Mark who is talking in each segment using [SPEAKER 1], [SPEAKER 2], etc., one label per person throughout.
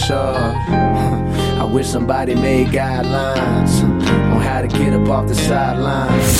[SPEAKER 1] charge. I wish somebody made guidelines on how to get up off the sidelines.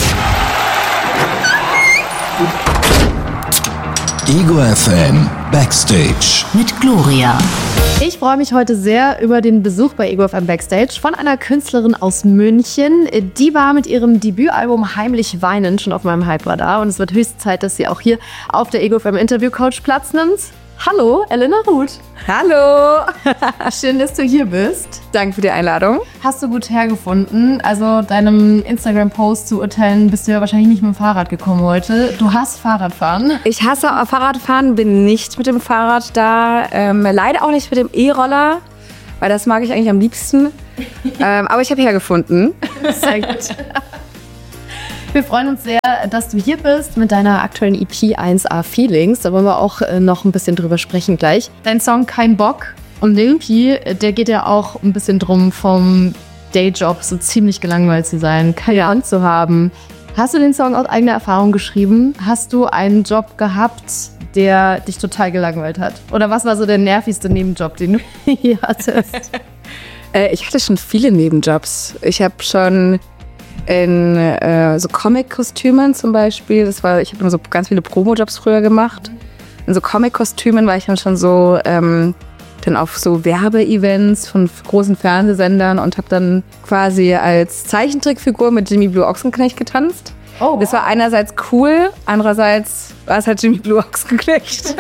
[SPEAKER 2] Ego FM Backstage
[SPEAKER 3] mit Gloria.
[SPEAKER 4] Ich freue mich heute sehr über den Besuch bei Ego FM Backstage von einer Künstlerin aus München. Die war mit ihrem Debütalbum Heimlich Weinen schon auf meinem Hype-Radar und es wird höchste Zeit, dass sie auch hier auf der Ego FM Interview Couch Platz nimmt. Hallo, Elena Ruth.
[SPEAKER 5] Hallo.
[SPEAKER 4] Schön, dass du hier bist.
[SPEAKER 5] Danke für die Einladung.
[SPEAKER 4] Hast du gut hergefunden? Also deinem Instagram-Post zu urteilen, bist du ja wahrscheinlich nicht mit dem Fahrrad gekommen heute. Du hast Fahrradfahren.
[SPEAKER 5] Ich hasse Fahrradfahren, bin nicht mit dem Fahrrad da. Leider auch nicht mit dem E-Roller, weil das mag ich eigentlich am liebsten. Aber ich habe hergefunden.
[SPEAKER 4] Sehr gut. Wir freuen uns sehr, dass du hier bist mit deiner aktuellen EP 1A Feelings. Da wollen wir auch noch ein bisschen drüber sprechen gleich. Dein Song Kein Bock und der EP, der geht ja auch ein bisschen drum, vom Dayjob so ziemlich gelangweilt zu sein, keine Ahnung zu haben. Hast du den Song aus eigener Erfahrung geschrieben? Hast du einen Job gehabt, der dich total gelangweilt hat? Oder was war so der nervigste Nebenjob, den du hier hattest?
[SPEAKER 5] Ich hatte schon viele Nebenjobs. Ich habe schon in so Comic-Kostümen zum Beispiel. Ich habe immer so ganz viele Promo-Jobs früher gemacht. In so Comic-Kostümen war ich dann schon so dann auf so Werbeevents von großen Fernsehsendern und habe dann quasi als Zeichentrickfigur mit Jimmy Blue Ochsenknecht getanzt. Oh, wow. Das war einerseits cool, andererseits war es halt Jimmy Blue Ochsenknecht.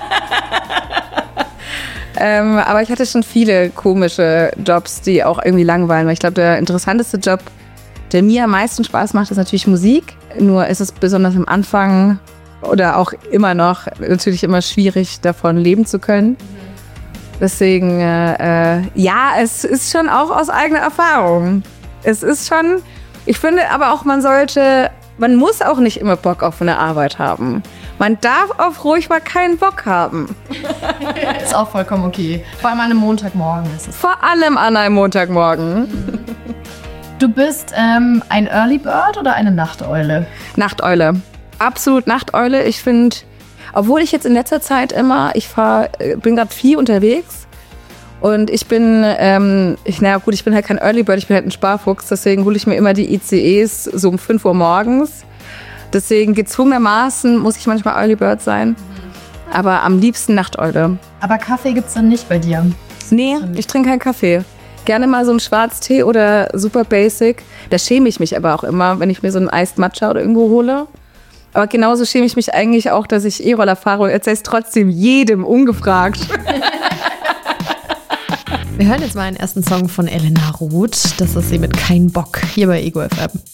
[SPEAKER 5] Aber ich hatte schon viele komische Jobs, die auch irgendwie langweilen. Weil ich glaube, der interessanteste Job, der mir am meisten Spaß macht, ist natürlich Musik. Nur ist es besonders am Anfang oder auch immer noch natürlich immer schwierig, davon leben zu können. Deswegen, ja, es ist schon auch aus eigener Erfahrung. Es ist schon, ich finde aber auch, man muss auch nicht immer Bock auf eine Arbeit haben. Man darf auch ruhig mal keinen Bock haben.
[SPEAKER 4] Ist auch vollkommen okay. Vor allem an einem Montagmorgen ist es.
[SPEAKER 5] Vor allem an einem Montagmorgen.
[SPEAKER 4] Du bist ein Early Bird oder eine Nachteule?
[SPEAKER 5] Nachteule. Absolut Nachteule. Ich finde, obwohl ich jetzt in letzter Zeit immer, bin gerade viel unterwegs und ich bin, ich bin halt kein Early Bird, ich bin halt ein Sparfuchs, deswegen hole ich mir immer die ICEs so um 5 Uhr morgens. Deswegen gezwungenermaßen muss ich manchmal Early Bird sein, aber am liebsten Nachteule.
[SPEAKER 4] Aber Kaffee gibt's dann nicht bei dir?
[SPEAKER 5] Nee, ich trinke keinen Kaffee. Gerne mal so einen Schwarztee oder super basic. Da schäme ich mich aber auch immer, wenn ich mir so einen Iced Matcha oder irgendwo hole. Aber genauso schäme ich mich eigentlich auch, dass ich E-Roller fahre und erzähle es trotzdem jedem ungefragt.
[SPEAKER 4] Wir hören jetzt mal einen ersten Song von Elena Ruth. Das ist sie mit Kein Bock hier bei Ego FM.